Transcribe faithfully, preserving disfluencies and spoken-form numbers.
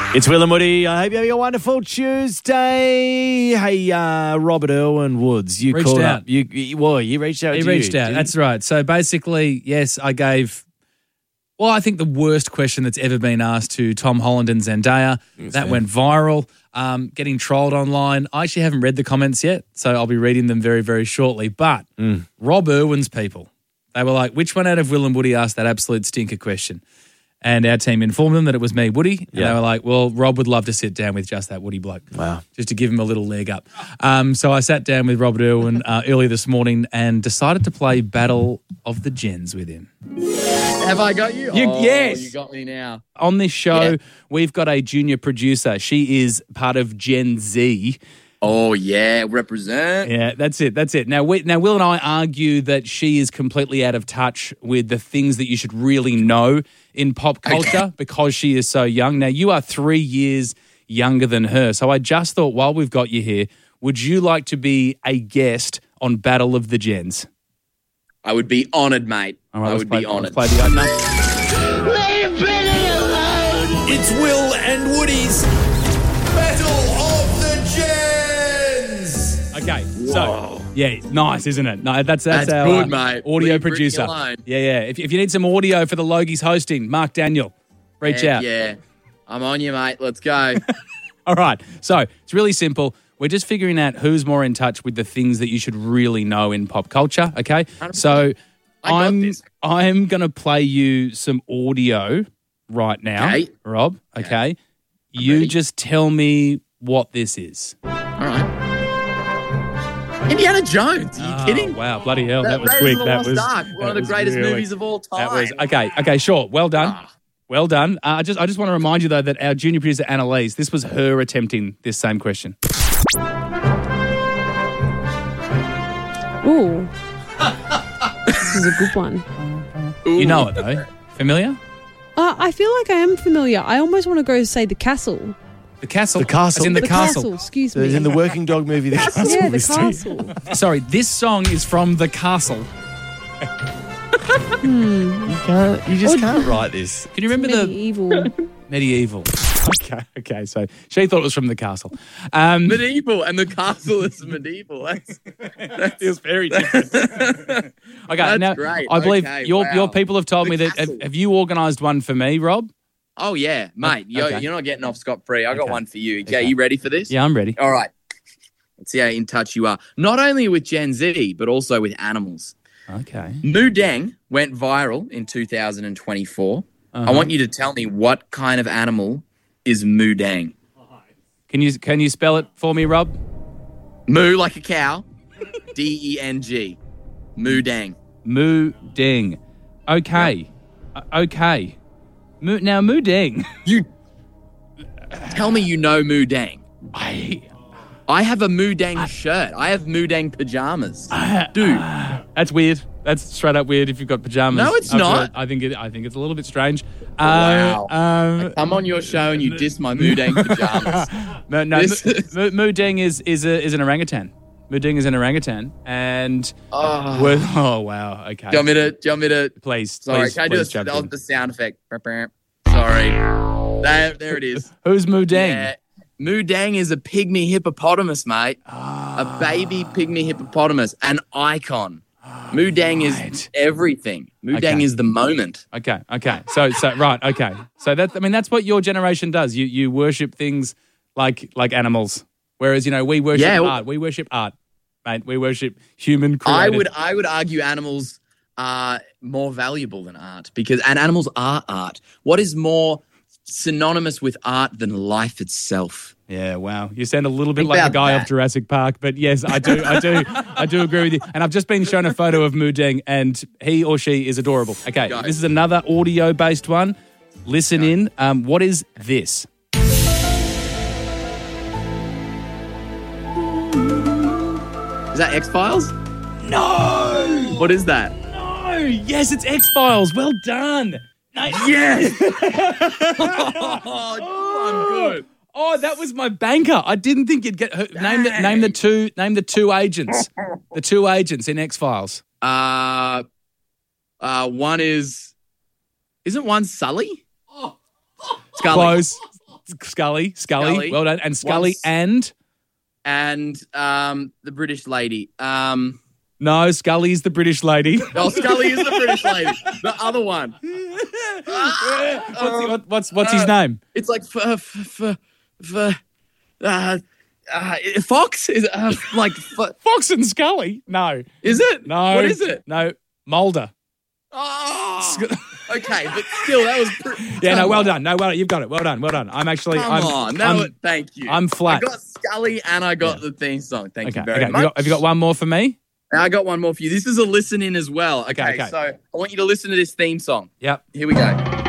It's Will and Woody. I hope you're having a wonderful Tuesday. Hey, uh, Robert Irwin Woods, you reached called out. up. You, you, well, you reached out. He to reached you, out. didn't That's you? right. So basically, yes, I gave, well, I think the worst question that's ever been asked to Tom Holland and Zendaya. That's that fair. went viral, um, getting trolled online. I actually haven't read the comments yet, so I'll be reading them very, very shortly. But Mm. Rob Irwin's people, they were like, which one out of Will and Woody asked that absolute stinker question? And our team informed them that it was me, Woody. And Yeah. they were like, well, Rob would love to sit down with just that Woody bloke. Wow. Just to give him a little leg up. Um, so I sat down with Robert Irwin uh, earlier this morning and decided to play Battle of the Gens with him. Have I got you? You- oh, yes. You got me now. On this show, Yeah. we've got a junior producer. She is part of Gen Z. Oh, yeah. Represent. Yeah, that's it. That's it. Now, we, now, Will and I argue that she is completely out of touch with the things that you should really know in pop culture because she is so young. Now, you are three years younger than her. So I just thought while we've got you here, would you like to be a guest on Battle of the Gens? I would be honoured, mate. All right, I let's would play, be honoured. Let's play the opener. It's Will and Woody's Battle of the Gens. Okay, Whoa. so yeah, nice, isn't it? No, that's that's, That's our good, uh, mate. audio Leave Brittany producer. alone. Yeah, yeah. If, if you need some audio for the Logies hosting, Mark Daniel, reach Heck out. Yeah. I'm on you, mate. Let's go. All right. So it's really simple. We're just figuring out who's more in touch with the things that you should really know in pop culture. Okay. So I got I'm this. I'm gonna play you some audio right now, Okay. Rob. Okay. You ready. just tell me what this is. All right. Indiana Jones. Are you Oh, kidding? Wow, bloody hell, that, That was Raiders quick. of the That Lost was Ark, one that of the was greatest really- movies of all time. That was okay. Okay, sure. Well done. Ah. Well done. Uh, I just I just want to remind you though that our junior producer Annalise, this was her attempting this same question. Ooh. This is a good one. You know it though. Familiar? Uh, I feel like I am familiar. I almost want to go say the castle. The castle. The castle. As in the, The castle. castle, excuse So me. it's in the Working Dog movie, The Castle. yeah, the with Steve. castle. Sorry, this song is from The Castle. You can't. You just can't write this. Can you remember the Medieval. medieval? Okay, okay. So she thought it was from The Castle. Um, Medieval, and the castle is medieval. That's, that feels very different. Okay, That's now great. I believe Okay, your wow. your people have told The me that. Have, castle. have you organised one for me, Rob? oh, yeah, mate. You're, Okay. you're not getting off scot-free. I got Okay. one for you. Okay, Okay. you ready for this? Yeah, I'm ready. All right. Let's see how in touch you are. Not only with Gen Z, but also with animals. Okay. Moo Dang went viral in two thousand twenty-four. Uh-huh. I want you to tell me what kind of animal is Moo Dang. Can you can you spell it for me, Rob? Moo like a cow. D E N G. Moo Dang. Moo Ding. Okay. Uh, okay. Moo, now Moo Ding. You tell me you know Moo Dang. I, I have a Moo Dang shirt. I have Moo Dang pajamas. Dude, that's weird. That's straight up weird. If you've got pajamas, No, it's I've not. heard- I think it. I think it's a little bit strange. Wow. Uh, um, I'm on your show and you diss my Moo Dang pajamas. no, no. This Moo, is- Moo, Moo Ding is is a, is an orangutan. Moo Ding is an orangutan, and Oh. we're- oh wow. Okay. Do you want me to? Do you want me to? Please, Sorry, please, can I do please the, jump the, in. the sound effect? Sorry. There, there it is. Who's Moo Ding? Yeah. Moo Dang is a pygmy hippopotamus, mate. Ah. A baby pygmy hippopotamus, an icon. Moo Dang right. is everything. Moo Okay. Dang is the moment. Okay, okay. So, so right, okay. So that I mean, that's what your generation does. You you worship things like like animals, whereas you know we worship Yeah, well- art. We worship art, mate. We worship human I created. would I would argue animals are more valuable than art because and animals are art. What is more synonymous with art than life itself? Yeah, wow. You sound a little bit Think like the about guy that. off Jurassic Park, but yes, I do, I do, I do agree with you. And I've just been shown a photo of Moo Dang, and he or she is adorable. Okay, Go. this is another audio-based one. Listen in. Um, what is this? Is that X Files? No, What is that? no. Yes, it's X Files. Well done. Nice. Yes. oh, I'm good. Oh, that was my banker. I didn't think you'd get. Name the name the two name the two agents. The two agents in X Files. Uh, uh, one is, isn't one Sully? Scully. Close. Scully, Scully, Scully. well done. And Scully Once- and And um, the British lady. Um, no, Scully's the British lady. oh, Scully is the British lady. The other one. what's, what, what's what's his name? It's like for for for uh, uh, Fox is it, uh, like f- Fox and Scully? No, is it? no. What is it? No, Mulder. Oh, okay, but still, that was pretty. Yeah, no, well done. No, well, you've got it. Well done, well done. I'm actually. Come I'm, on, no, I'm, thank you. I'm flat. I got Scully and I got the theme song. Thank okay, you very okay. much. Have you, got, have you got one more for me? I got one more for you. This is a listen in as well. Okay, Okay, okay. so I want you to listen to this theme song. Yep. Here we go.